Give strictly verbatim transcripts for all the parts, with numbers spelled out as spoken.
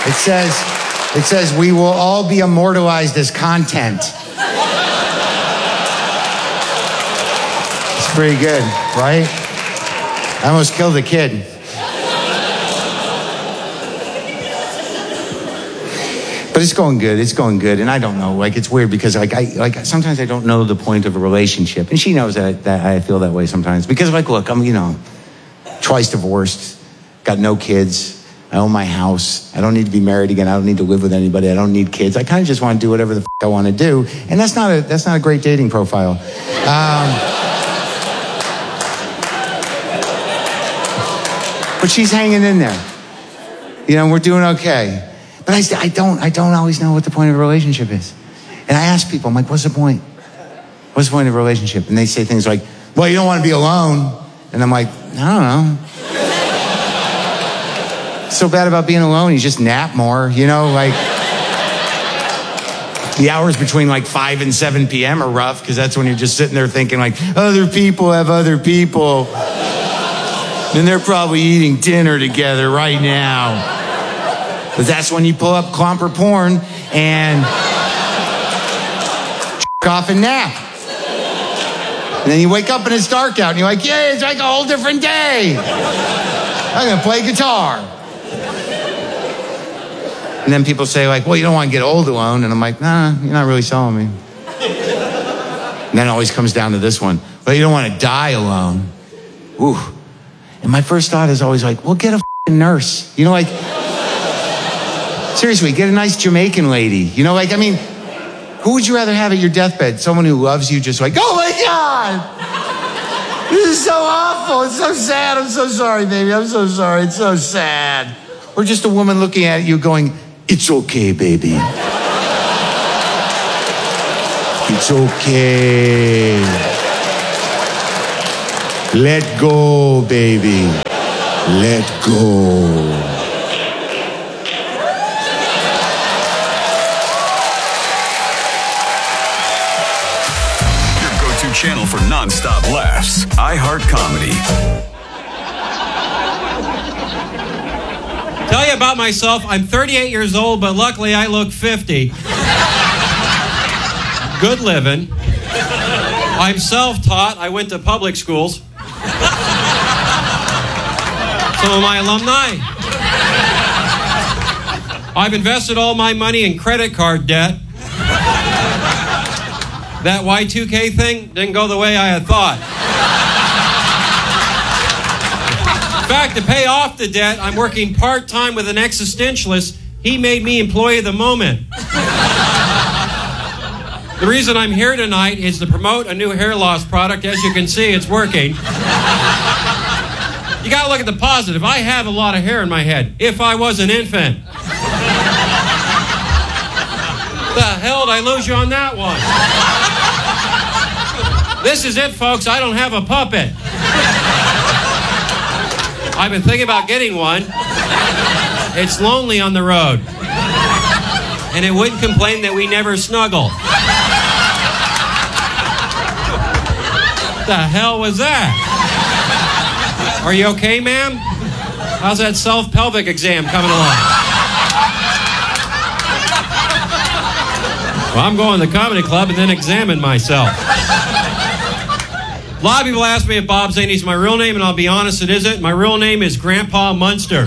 It says, it says, we will all be immortalized as content. It's pretty good, right? I almost killed a kid. But it's going good. It's going good. And I don't know. Like, it's weird because, like, I like sometimes I don't know the point of a relationship. And she knows that, that I feel that way sometimes. Because, like, look, I'm, you know, twice divorced, got no kids. I own my house. I don't need to be married again. I don't need to live with anybody. I don't need kids. I kind of just want to do whatever the f*** I want to do. And that's not a that's not a great dating profile. Um, but she's hanging in there. You know, we're doing okay. But I, I don't I don't always know what the point of a relationship is. And I ask people, I'm like, what's the point? What's the point of a relationship? And they say things like, well, you don't want to be alone. And I'm like, I don't know. What's so bad about being alone? You just nap more, you know, like. The hours between like five and seven p.m. are rough because that's when you're just sitting there thinking like, other people have other people. And they're probably eating dinner together right now. But that's when you pull up Clomper porn and off and nap. And then you wake up and it's dark out and you're like, yeah, it's like a whole different day. I'm going to play guitar. And then people say like, well, you don't want to get old alone. And I'm like, nah, you're not really selling me. And then it always comes down to this one. Well, you don't want to die alone. Ooh. And my first thought is always like, well, get a f***ing nurse. You know, like, seriously, get a nice Jamaican lady. You know, like, I mean, who would you rather have at your deathbed? Someone who loves you just like, oh my God, this is so awful. It's so sad. I'm so sorry, baby. I'm so sorry. It's so sad. Or just a woman looking at you going, it's okay, baby. It's okay. Let go, baby. Let go. Channel for non-stop laughs. iHeart Comedy. Tell you about myself, I'm thirty-eight years old, but luckily I look fifty. Good living. I'm self-taught. I went to public schools. Some of my alumni. I've invested all my money in credit card debt. That Y two K thing didn't go the way I had thought. In fact, to pay off the debt, I'm working part-time with an existentialist. He made me employee of the moment. The reason I'm here tonight is to promote a new hair loss product. As you can see, it's working. You gotta look at the positive. I have a lot of hair in my head. If I was an infant. The hell did I lose you on that one? This is it, folks. I don't have a puppet. I've been thinking about getting one. It's lonely on the road. And it wouldn't complain that we never snuggle. What the hell was that? Are you okay, ma'am? How's that self-pelvic exam coming along? Well, I'm going to the comedy club and then examine myself. A lot of people ask me if Bob Zaney's my real name, and I'll be honest, it isn't. My real name is Grandpa Munster.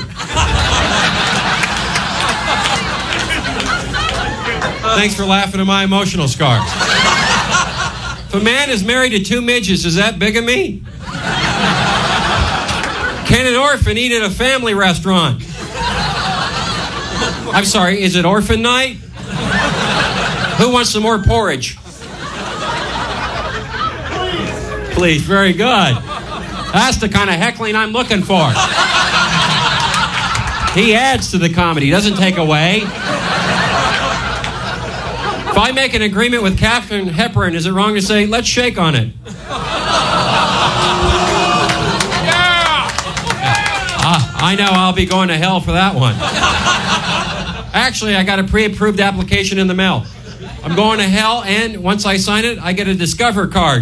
Thanks for laughing at my emotional scars. If a man is married to two midgets, is that bigamy? Can an orphan eat at a family restaurant? I'm sorry, is it orphan night? Who wants some more porridge? Please, very good. That's the kind of heckling I'm looking for. He adds to the comedy, doesn't take away. If I make an agreement with Katharine Hepburn, is it wrong to say, let's shake on it? Ah, I know I'll be going to hell for that one. Actually, I got a pre-approved application in the mail. I'm going to hell, and once I sign it, I get a Discover card.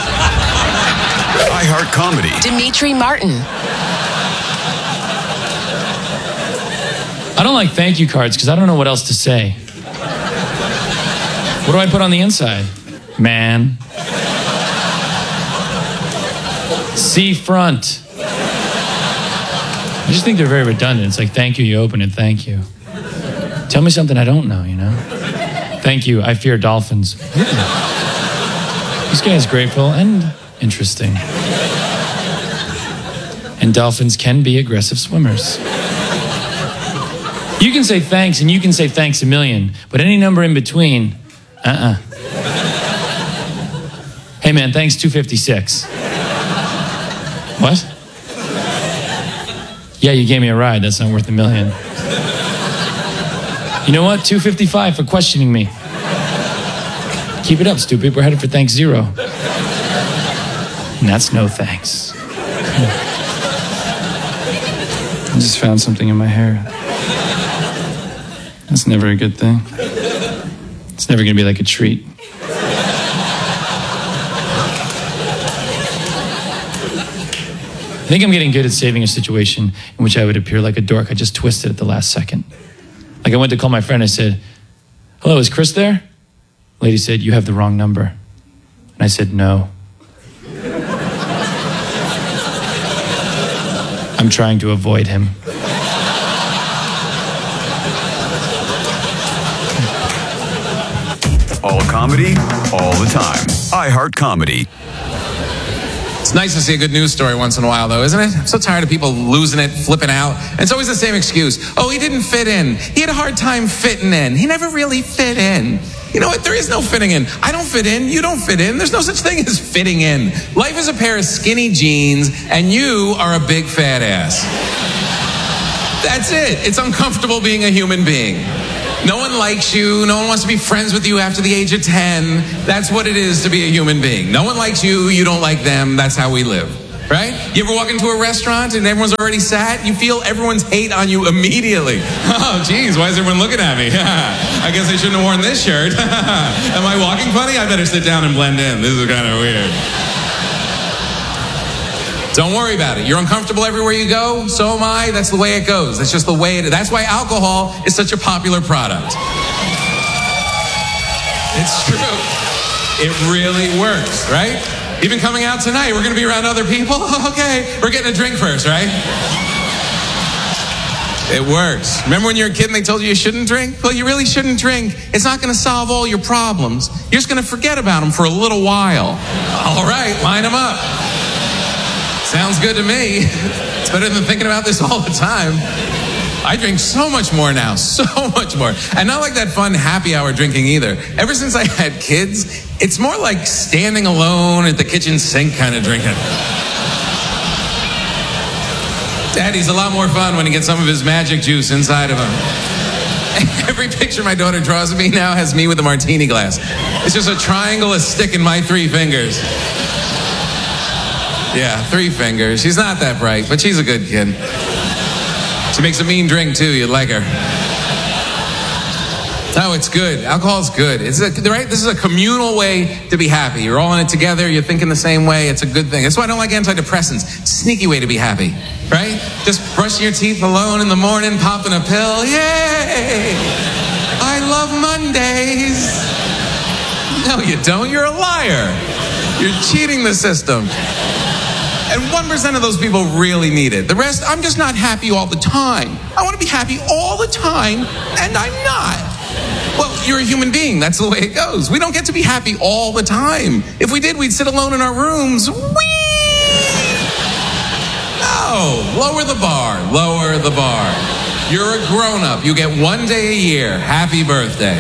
iHeart Comedy. Demetri Martin. I don't like thank you cards because I don't know what else to say. What do I put on the inside? Man. Seafront. I just think they're very redundant. It's like, thank you, you open it, thank you. Tell me something I don't know, you know? Thank you, I fear dolphins. Ooh. This guy is grateful and interesting. And dolphins can be aggressive swimmers. You can say thanks and you can say thanks a million, but any number in between, uh-uh. Hey man, thanks two fifty-six. What? Yeah, you gave me a ride. That's not worth a million. You know what? two fifty-five for questioning me. Keep it up, stupid. We're headed for thanks zero. And that's no thanks. I just found something in my hair. That's never a good thing. It's never going to be like a treat. I think I'm getting good at saving a situation in which I would appear like a dork. I just twisted at the last second. Like I went to call my friend. I said, hello, is Chris there? The lady said, you have the wrong number. And I said, no. I'm trying to avoid him. All comedy, all the time. iHeart Comedy. It's nice to see a good news story once in a while, though, isn't it? I'm so tired of people losing it, flipping out. And it's always the same excuse. Oh, he didn't fit in. He had a hard time fitting in. He never really fit in. You know what? There is no fitting in. I don't fit in. You don't fit in. There's no such thing as fitting in. Life is a pair of skinny jeans, and you are a big fat ass. That's it. It's uncomfortable being a human being. No one likes you. No one wants to be friends with you after the age of ten. That's what it is to be a human being. No one likes you. You don't like them. That's how we live. Right? You ever walk into a restaurant and everyone's already sat? You feel everyone's hate on you immediately. Oh, geez, why is everyone looking at me? I guess I shouldn't have worn this shirt. Am I walking funny? I better sit down and blend in. This is kind of weird. Don't worry about it. You're uncomfortable everywhere you go. So am I. That's the way it goes. That's just the way it is. That's why alcohol is such a popular product. It's true. It really works, right? Even coming out tonight, we're going to be around other people. Okay, we're getting a drink first, right? It works. Remember when you were a kid and they told you you shouldn't drink? Well, you really shouldn't drink. It's not going to solve all your problems. You're just going to forget about them for a little while. All right, line them up. Sounds good to me. It's better than thinking about this all the time. I drink so much more now, so much more. And not like that fun happy hour drinking either. Ever since I had kids, it's more like standing alone at the kitchen sink kind of drinking. Daddy's a lot more fun when he gets some of his magic juice inside of him. Every picture my daughter draws of me now has me with a martini glass. It's just a triangle, a stick, and my three fingers. Yeah, three fingers. She's not that bright, but she's a good kid. She makes a mean drink, too. You'd like her. No, it's good. Alcohol's good. It's a, right? This is a communal way to be happy. You're all in it together. You're thinking the same way. It's a good thing. That's why I don't like antidepressants. Sneaky way to be happy, right? Just brushing your teeth alone in the morning, popping a pill. Yay! I love Mondays. No, you don't. You're a liar. You're cheating the system. And one percent of those people really need it. The rest, I'm just not happy all the time. I want to be happy all the time, and I'm not. Well, you're a human being. That's the way it goes. We don't get to be happy all the time. If we did, we'd sit alone in our rooms. Whee! No, lower the bar. Lower the bar. You're a grown-up. You get one day a year. Happy birthday.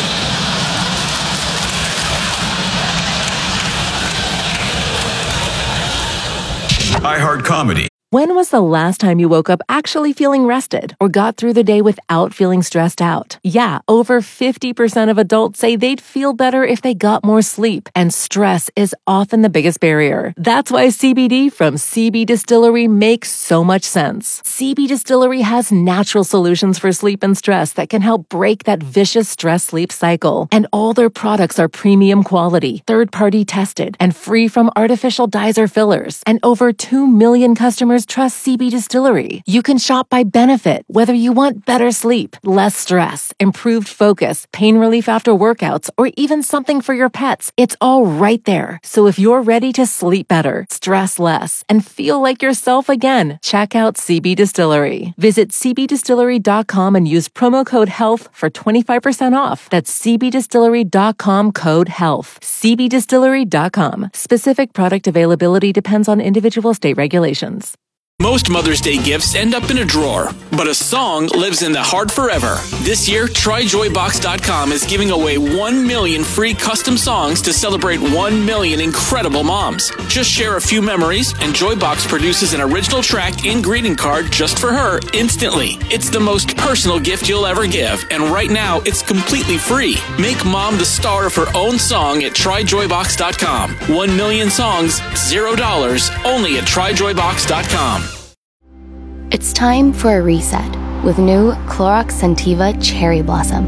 iHeart Comedy. When was the last time you woke up actually feeling rested or got through the day without feeling stressed out? Yeah, over fifty percent of adults say they'd feel better if they got more sleep, and stress is often the biggest barrier. That's why C B D from C B Distillery makes so much sense. C B Distillery has natural solutions for sleep and stress that can help break that vicious stress-sleep cycle. And all their products are premium quality, third-party tested, and free from artificial dyes or fillers. And over two million customers customers trust C B Distillery. You can shop by benefit, whether you want better sleep, less stress, improved focus, pain relief after workouts, or even something for your pets. It's all right there. So if you're ready to sleep better, stress less, and feel like yourself again, check out C B Distillery. Visit c b distillery dot com and use promo code HEALTH for twenty-five percent off. That's c b distillery dot com code HEALTH. c b distillery dot com. Specific product availability depends on individual state regulations. Most Mother's Day gifts end up in a drawer, but a song lives in the heart forever. This year, try joy box dot com is giving away one million free custom songs to celebrate one million incredible moms. Just share a few memories, and Joybox produces an original track and greeting card just for her instantly. It's the most personal gift you'll ever give, and right now, it's completely free. Make mom the star of her own song at try joy box dot com. One million songs, zero dollars, only at try joy box dot com. It's time for a reset with new Clorox Scentiva Cherry Blossom.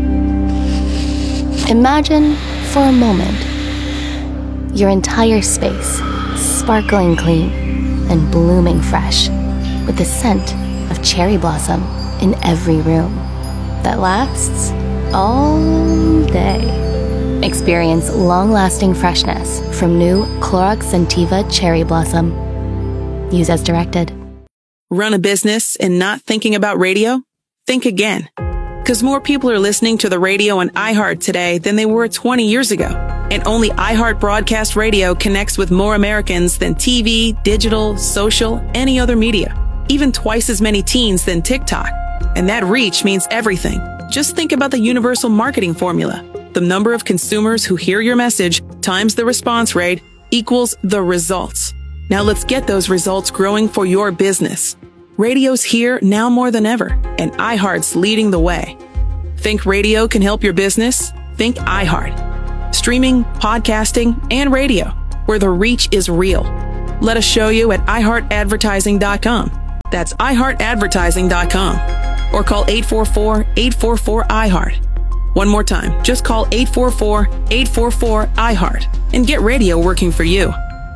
Imagine, for a moment, your entire space sparkling clean and blooming fresh with the scent of cherry blossom in every room that lasts all day. Experience long-lasting freshness from new Clorox Scentiva Cherry Blossom. Use as directed. Run a business and not thinking about radio? Think again. Because more people are listening to the radio on iHeart today than they were twenty years ago. And only iHeart Broadcast Radio connects with more Americans than T V, digital, social, any other media. Even twice as many teens than TikTok. And that reach means everything. Just think about the universal marketing formula. The number of consumers who hear your message times the response rate equals the results. Now let's get those results growing for your business. Radio's here now more than ever, and iHeart's leading the way. Think radio can help your business? Think iHeart. Streaming, podcasting, and radio, where the reach is real. Let us show you at i heart advertising dot com. That's i heart advertising dot com. Or call eight four four, eight four four, I heart. One more time, just call eight four four, eight four four, I heart and get radio working for you.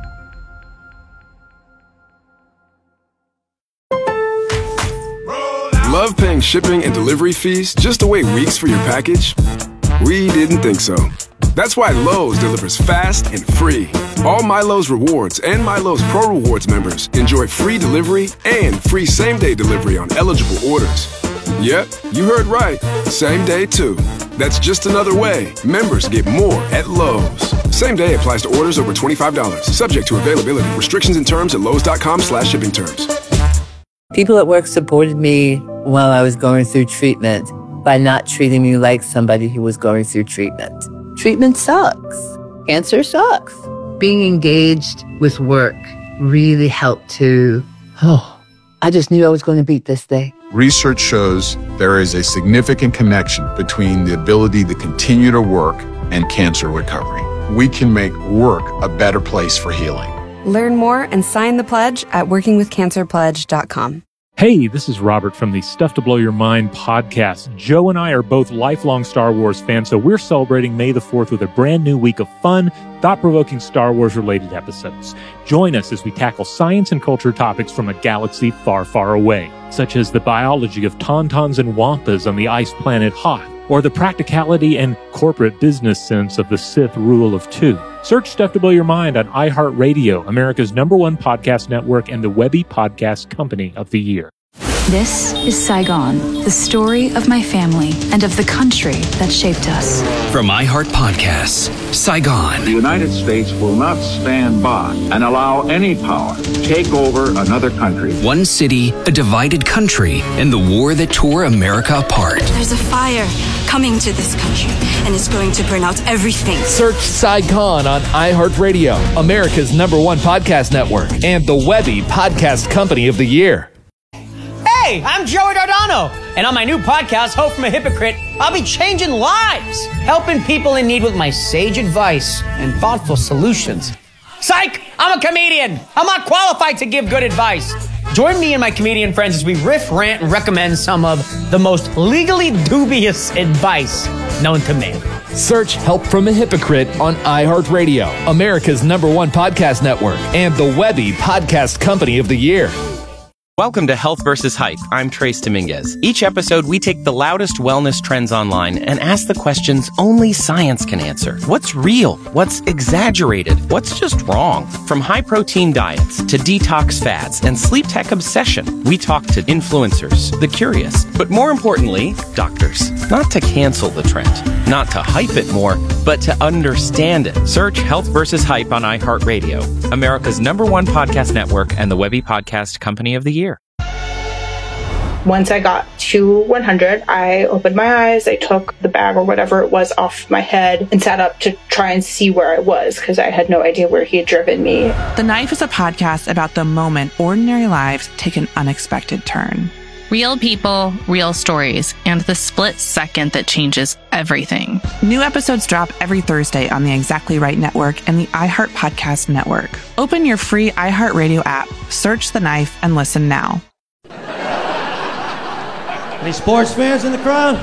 Love paying shipping and delivery fees just to wait weeks for your package? We didn't think so. That's why Lowe's delivers fast and free. All MyLowe's Rewards and MyLowe's Pro Rewards members enjoy free delivery and free same-day delivery on eligible orders. Yep, you heard right. Same day, too. That's just another way members get more at Lowe's. Same day applies to orders over twenty-five dollars. Subject to availability. Restrictions and terms at lowes.com slash shipping terms. People at work supported me while I was going through treatment by not treating me like somebody who was going through treatment. Treatment sucks. Cancer sucks. Being engaged with work really helped to, oh, I just knew I was going to beat this thing. Research shows there is a significant connection between the ability to continue to work and cancer recovery. We can make work a better place for healing. Learn more and sign the pledge at working with cancer pledge dot com. Hey, this is Robert from the Stuff to Blow Your Mind podcast. Joe and I are both lifelong Star Wars fans, so we're celebrating May the fourth with a brand new week of fun, thought-provoking Star Wars-related episodes. Join us as we tackle science and culture topics from a galaxy far, far away, such as the biology of tauntauns and wampas on the ice planet Hoth, or the practicality and corporate business sense of the Sith rule of two. Search Stuff to Blow Your Mind on iHeartRadio, America's number one podcast network and the Webby Podcast Company of the Year. This is Saigon, the story of my family and of the country that shaped us. From iHeart Podcasts, Saigon. The United States will not stand by and allow any power to take over another country. One city, a divided country, and the war that tore America apart. There's a fire coming to this country, and it's going to burn out everything. Search Saigon on iHeartRadio, America's number one podcast network, and the Webby Podcast Company of the Year. Hey, I'm Joey Dardano, and on my new podcast, Hope from a Hypocrite, I'll be changing lives, helping people in need with my sage advice and thoughtful solutions. Psych! I'm a comedian. I'm not qualified to give good advice. Join me and my comedian friends as we riff, rant, and recommend some of the most legally dubious advice known to man. Search Help from a Hypocrite on iHeartRadio, America's number one podcast network, and the Webby Podcast Company of the Year. Welcome to Health versus Hype. I'm Trace Dominguez. Each episode, we take the loudest wellness trends online and ask the questions only science can answer. What's real? What's exaggerated? What's just wrong? From high-protein diets to detox fads and sleep tech obsession, we talk to influencers, the curious, but more importantly, doctors. Not to cancel the trend, not to hype it more, but to understand it. Search Health versus Hype on iHeartRadio, America's number one podcast network and the Webby Podcast Company of the Year. Once I got to one hundred, I opened my eyes, I took the bag or whatever it was off my head and sat up to try and see where I was because I had no idea where he had driven me. The Knife is a podcast about the moment ordinary lives take an unexpected turn. Real people, real stories, and the split second that changes everything. New episodes drop every Thursday on the Exactly Right Network and the iHeart Podcast Network. Open your free iHeartRadio app, search The Knife, and listen now. Any sports fans in the crowd?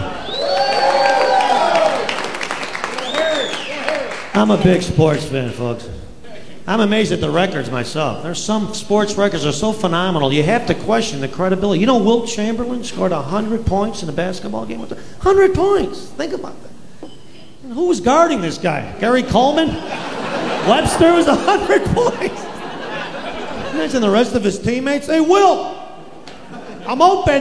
I'm a big sports fan, folks. I'm amazed at the records myself. There's some sports records that are so phenomenal, you have to question the credibility. You know Wilt Chamberlain scored one hundred points in a basketball game? one hundred points! Think about that. And who was guarding this guy? Gary Coleman? Webster was one hundred points! Imagine the rest of his teammates. Hey, Wilt! I'm open!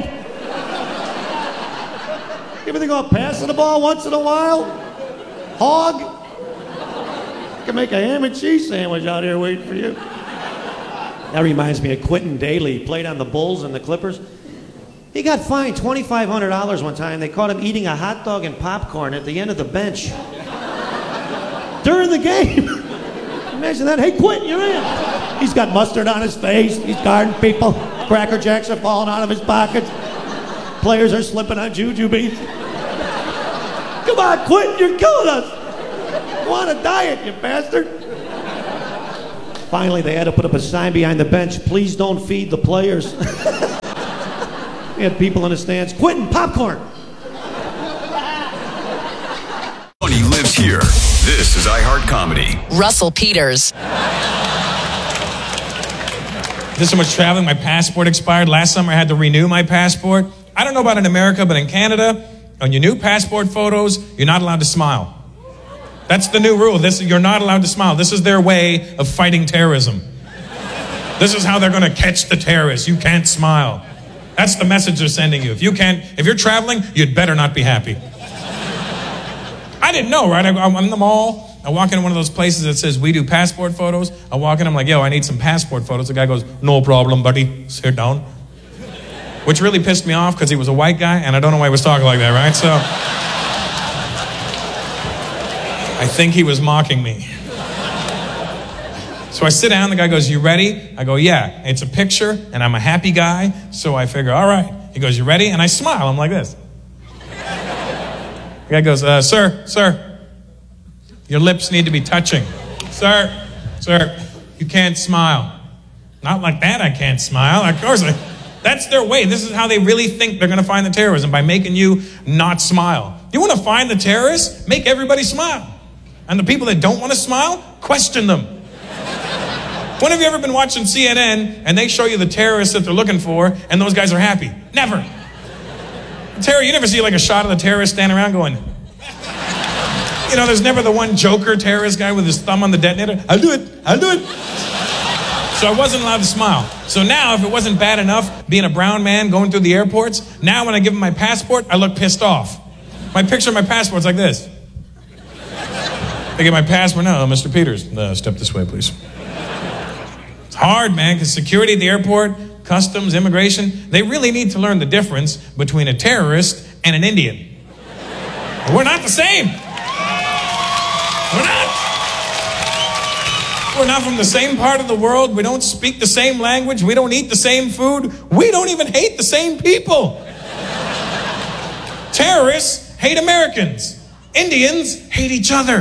You ever think about passing the ball once in a while? Hog? I can make a ham and cheese sandwich out here waiting for you. That reminds me of Quentin Daly. He played on the Bulls and the Clippers. He got fined twenty-five hundred dollars one time. They caught him eating a hot dog and popcorn at the end of the bench. During the game. Imagine that. Hey, Quentin, you're in. He's got mustard on his face. He's guarding people. Cracker Jacks are falling out of his pockets. Players are slipping on juju beats. Come on, Quentin, you're killing us. Go on a diet, you bastard. Finally, they had to put up a sign behind the bench. Please don't feed the players. We had people in the stands. Quentin, popcorn. Money lives here. This is iHeart Comedy. Russell Peters. This so much traveling, my passport expired. Last summer I had to renew my passport. I don't know about in America, but in Canada, on your new passport photos, you're not allowed to smile. That's the new rule. This, you're not allowed to smile. This is their way of fighting terrorism. This is how they're going to catch the terrorists. You can't smile. That's the message they're sending you. If you can't, if you're traveling, you'd better not be happy. I didn't know, right? I, I'm in the mall. I walk into one of those places that says, we do passport photos. I walk in, I'm like, yo, I need some passport photos. The guy goes, no problem, buddy. Sit down. Which really pissed me off because he was a white guy, and I don't know why he was talking like that, right? So I think he was mocking me. So I sit down, the guy goes, you ready? I go, yeah. It's a picture, and I'm a happy guy, so I figure, all right. He goes, you ready? And I smile, I'm like this. The guy goes, uh, sir, sir, your lips need to be touching. Sir, sir, you can't smile. Not like that, I can't smile. Of course, I, that's their way. This is how they really think they're going to find the terrorism, by making you not smile. You want to find the terrorists? Make everybody smile. And the people that don't want to smile, question them. When have you ever been watching C N N and they show you the terrorists that they're looking for and those guys are happy? Never. Terror, you never see like a shot of the terrorist standing around going, you know, there's never the one joker terrorist guy with his thumb on the detonator. I'll do it. I'll do it. So I wasn't allowed to smile. So now, if it wasn't bad enough being a brown man going through the airports, now when I give them my passport, I look pissed off. My picture of my passport's like this. They get my passport. No, Mister Peters, uh, step this way, please. It's hard, man, because security at the airport, customs, immigration, they really need to learn the difference between a terrorist and an Indian. We're not the same. We're not. We're not from the same part of the world. We don't speak the same language. We don't eat the same food. We don't even hate the same people. Terrorists hate Americans. Indians hate each other.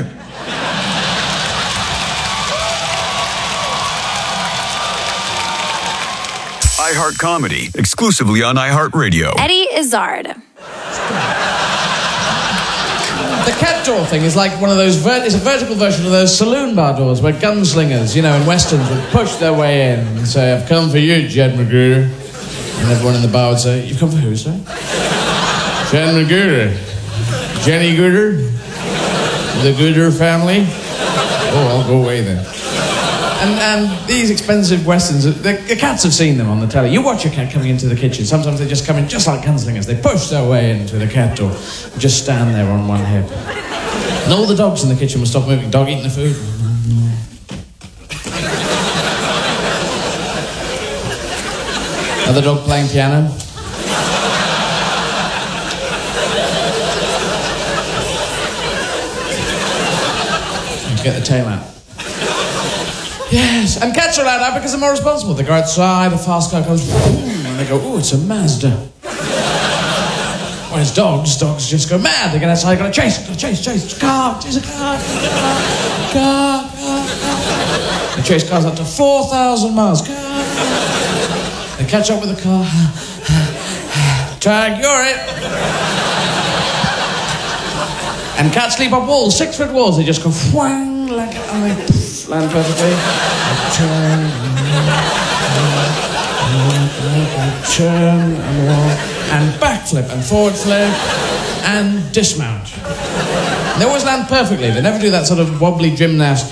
iHeart Comedy, exclusively on iHeartRadio. Eddie Izzard. The cat door thing is like one of those, ver- it's a vertical version of those saloon bar doors where gunslingers, you know, in westerns would push their way in and say, I've come for you, Jed Magruder. And everyone in the bar would say, you've come for who, sir? Jed Magruder. Jenny Gooder? The Gooder family? Oh, I'll go away then. And, and these expensive westerns, the, the cats have seen them on the telly. You watch a cat coming into the kitchen. Sometimes they just come in just like gunslingers. They push their way into the cat door, just stand there on one hip. And all the dogs in the kitchen will stop moving. Dog eating the food. Another dog playing piano. Get the tail out. Yes, and cats are allowed out because they're more responsible. They go outside, a fast car comes, and they go, oh, it's a Mazda. Whereas dogs, dogs just go mad. They get outside, gotta chase, gotta chase, chase, car, chase a car, car, car, car, car. They chase cars up to four thousand miles. Car, car. They catch up with the car. Tag, you're it. And cats leap up walls, six-foot walls. They just go whang, like, and they poof, land perfectly. Turn, turn, and walk, and backflip, and forward flip, and dismount. They always land perfectly. They never do that sort of wobbly gymnast.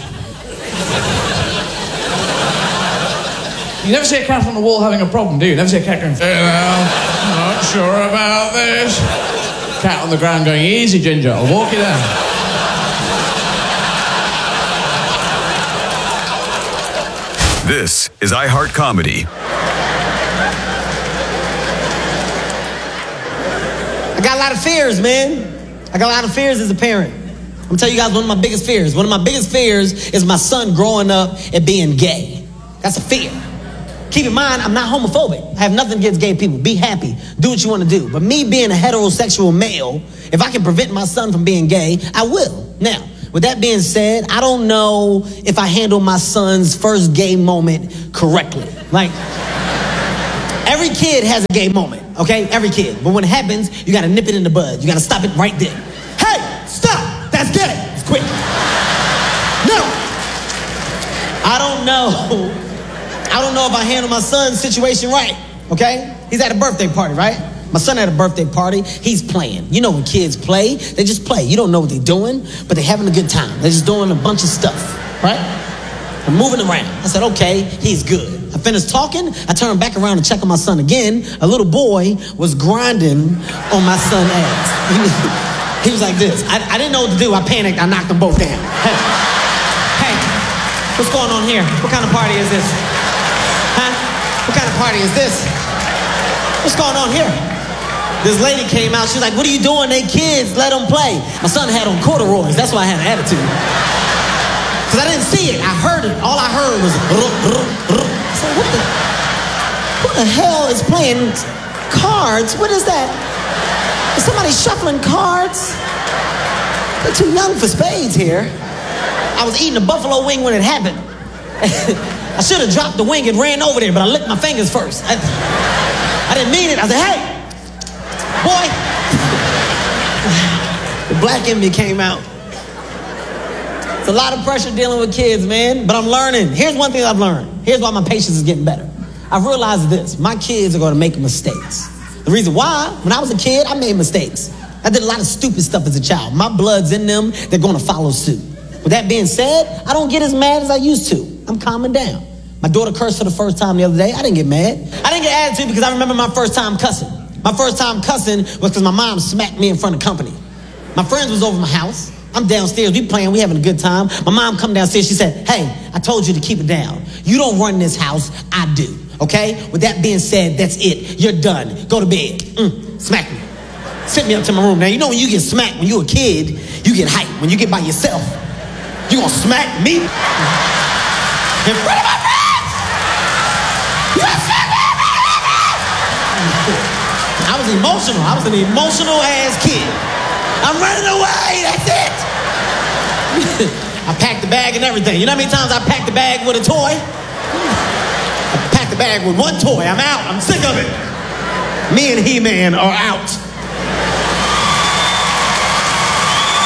You never see a cat on the wall having a problem, do you? You never see a cat going, well, not sure about this. Cat on the ground going, easy, Ginger, I'll walk you down. This is iHeart Comedy. I got a lot of fears, man. I got a lot of fears as a parent. I'm gonna tell you guys one of my biggest fears. One of my biggest fears is my son growing up and being gay. That's a fear. Keep in mind, I'm not homophobic. I have nothing against gay people. Be happy. Do what you want to do. But me being a heterosexual male, if I can prevent my son from being gay, I will. Now, with that being said, I don't know if I handle my son's first gay moment correctly. Like, every kid has a gay moment, okay? Every kid. But when it happens, you got to nip it in the bud. You got to stop it right there. Hey, stop! That's gay. It's quick. No! I don't know. I don't know if I handle my son's situation right, okay? He's at a birthday party, right? My son had a birthday party. He's playing. You know when kids play, they just play. You don't know what they're doing, but they're having a good time. They're just doing a bunch of stuff, right? I'm moving around. I said, okay, he's good. I finished talking. I turned back around to check on my son again. A little boy was grinding on my son's ass. He was like this. I, I didn't know what to do. I panicked. I knocked them both down. Hey, hey, what's going on here? What kind of party is this? Huh? What kind of party is this? What's going on here? This lady came out. She's like, what are you doing? They kids. Let them play. My son had on corduroys. That's why I had an attitude. Because I didn't see it. I heard it. All I heard was... I said, what the... Who the hell is playing cards? What is that? Is somebody shuffling cards? They're too young for spades here. I was eating a buffalo wing when it happened. I should have dropped the wing and ran over there, but I licked my fingers first. I, I didn't mean it. I said, hey, boy. The black in me came out. It's a lot of pressure dealing with kids, man, but I'm learning. Here's one thing I've learned. Here's why my patience is getting better. I've realized this. My kids are going to make mistakes. The reason why, when I was a kid, I made mistakes. I did a lot of stupid stuff as a child. My blood's in them. They're going to follow suit. With that being said, I don't get as mad as I used to. I'm calming down. My daughter cursed for the first time the other day. I didn't get mad. I didn't get attitude because I remember my first time cussing. My first time cussing was because my mom smacked me in front of company. My friends was over my house. I'm downstairs. We playing. We having a good time. My mom come downstairs. She said, hey, I told you to keep it down. You don't run this house. I do. Okay? With that being said, that's it. You're done. Go to bed. Mm, smack me. Sent me up to my room. Now, you know when you get smacked when you're a kid, you get hyped. When you get by yourself, you gonna smack me in front of my friends. You gonna smack me in front of my friends. I was emotional. I was an emotional ass kid. I'm running away. That's it. I packed the bag and everything. You know how many times I packed the bag with a toy? I packed the bag with one toy. I'm out. I'm sick of it. Me and He-Man are out.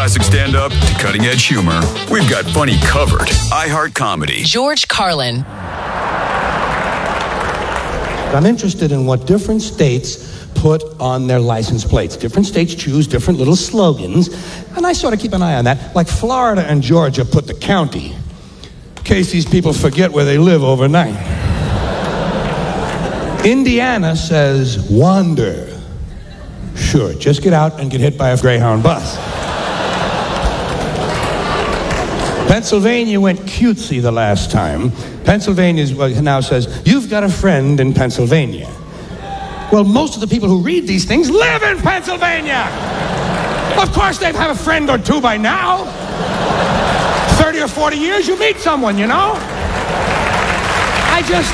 classic stand-up to cutting-edge humor, we've got funny covered. iHeart Comedy. George Carlin. I'm interested in what different states put on their license plates. Different states choose different little slogans, and I sort of keep an eye on that. Like Florida and Georgia put the county, in case these people forget where they live overnight. Indiana says wander. Sure, just get out and get hit by a Greyhound bus. Pennsylvania went cutesy the last time. Pennsylvania now says, you've got a friend in Pennsylvania. Well, most of the people who read these things live in Pennsylvania. Of course they'd have a friend or two by now. thirty or forty years, you meet someone, you know? I just,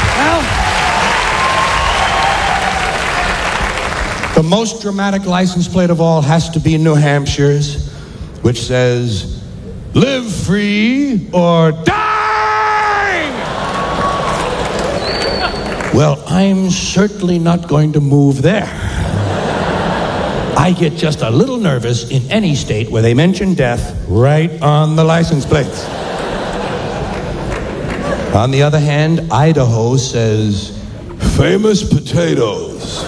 well... The most dramatic license plate of all has to be New Hampshire's, which says, live free or die! Well, I'm certainly not going to move there. I get just a little nervous in any state where they mention death right on the license plates. On the other hand, Idaho says, famous potatoes.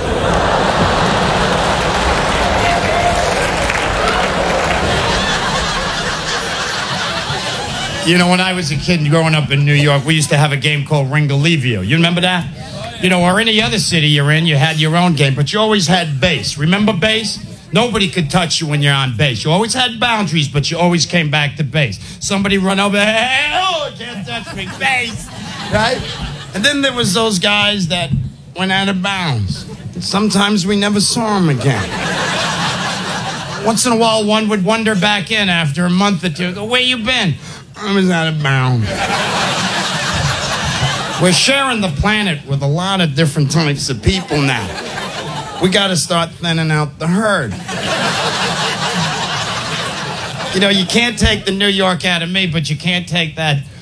You know, when I was a kid growing up in New York, we used to have a game called Ringalivio. You remember that? You know, or any other city you're in, you had your own game, but you always had base. Remember base? Nobody could touch you when you're on base. You always had boundaries, but you always came back to base. Somebody run over, hey, oh, can't touch me, base, right? And then there was those guys that went out of bounds. And sometimes we never saw them again. Once in a while, one would wander back in after a month or two. Go, where you been? I was out of bounds. We're sharing the planet with a lot of different types of people now. We got to start thinning out the herd. You know, you can't take the New York out of me, but you can't take that